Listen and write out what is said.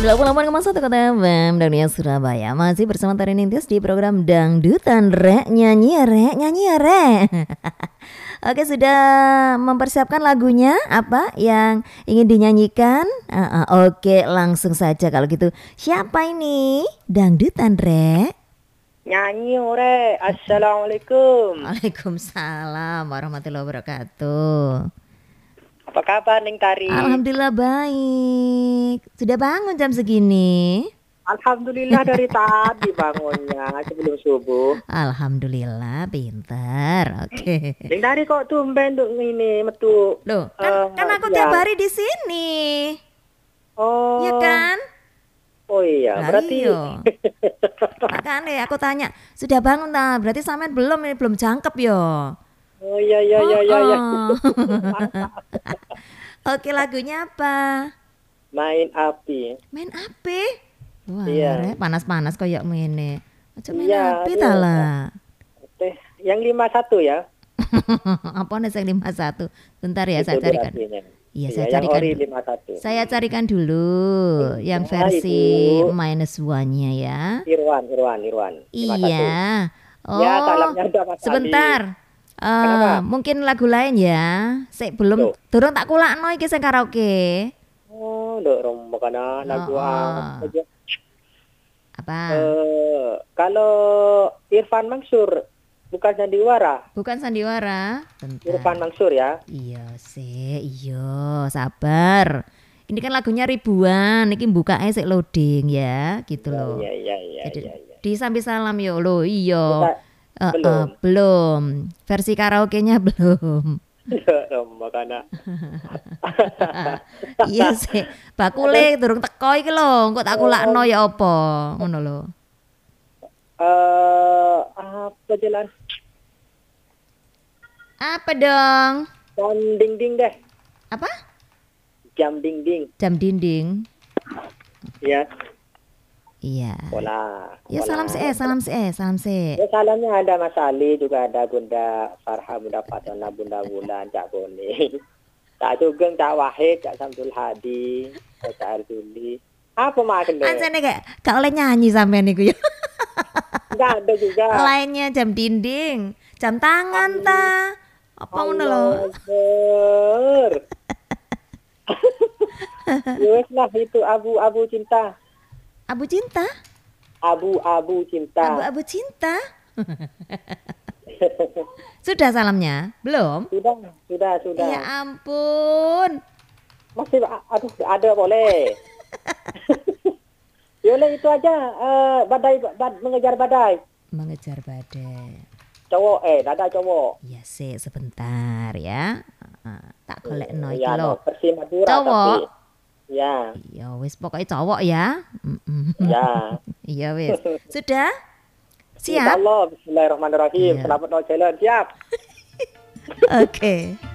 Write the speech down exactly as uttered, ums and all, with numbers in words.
sembilan puluh delapan koma satu Kota F M Dunia Surabaya. Masih bersama Tari Nintis di program Dangdutan Re. Nyanyi re, nyanyi re. Oke, sudah mempersiapkan lagunya apa yang ingin dinyanyikan? Uh, uh, oke, langsung saja kalau gitu. Siapa ini? Dangdutan Re. Nyanyi ore. Assalamualaikum. Waalaikumsalam warahmatullahi wabarakatuh. Apa kabar Ning Tari? Alhamdulillah baik. Sudah bangun jam segini? Alhamdulillah dari tadi bangunnya sebelum subuh. Alhamdulillah pintar. Oke. Ning Tari kok tumben tuh ini metu. Loh, kan, uh, kan aku ya. tiap hari di sini. Oh. Iya kan? Oh iya, nah, berarti iyo. Makanya aku tanya, sudah bangun nah? Berarti sampean belum ini belum jangkep yo. Oh iya iya iya iya. Oh, Ya. oh. Oke, lagunya apa? Main api. Main api? Wah, iya. panas-panas kayak ngene. Macam main iya, api iya. ta lah. Teh, yang lima satu ya. Apa nih yang lima satu? Bentar ya, itu saya carikan. Iya, iya, saya yang carikan. ori lima satu. Saya carikan dulu ya, yang versi itu. minus one-nya ya. Irwan, Irwan, Irwan. Iya. Oh, ya, salamnya udah Mas sebentar. Uh, mungkin lagu lain ya. Saya belum turun tak kulakno iki sing karaoke. Oh, nduk romo kana lagu oh, apa aja. Apa? Uh, kalau Irfan Mansur bukan sandiwara. Bukan sandiwara. Bentar. Irfan Mansur ya. Iya sih, iya, sabar. Ini kan lagunya ribuan, ini bukanya sik loading ya, gitu loh. Iya iya iya Jadi, iya. iya. di sambil salam yo lo, iya. Uh, belum. Uh, belum. Versi karaoke-nya belum. Makanya. Iya sih. Bakule durung teko iki lho, kok tak kulakno ya apa? Ngono lho. Eh, apa jalan? Apa dong? Jam dinding deh. Apa? Jam dinding. Jam dinding. Iya. Iya. Bola. Ya bola. salam si eh, salam si eh, salam si. Ya salamnya ada Mas Ali, juga ada Bunda Farha, Bunda Fatona, Bunda Bulan, Cak Boni. Cak Sugeng, Cak Wahid, Cak Samsul Hadi, Cak Arzuli. Apa maksudnya? Anjane kayak gak oleh nyanyi sampean niku ya. Enggak ada juga. Lainnya jam dinding, jam tangan ta. Apa ngono lho? Yes lah itu abu-abu cinta. Abu cinta? Abu-abu cinta. Abu-abu cinta? Sudah salamnya? Belum? Sudah, sudah, sudah. Ya ampun. Masih, aduh, ada boleh. Boleh itu aja. Uh, badai, bad, mengejar badai. Mengejar badai. Cowok, eh, dada cowok. Ya sih, sebentar ya. Uh, tak golek no iki ya, lho. Persi Madura cowok. Tapi. Ya. Ya wis pokoknya cowok ya. Mm-mm. Ya. Iya wis. Sudah? Siap? Insyaallah. Bismillahirrahmanirrahim. Iya. Selamat no jalan. Siap. Oke. Okay.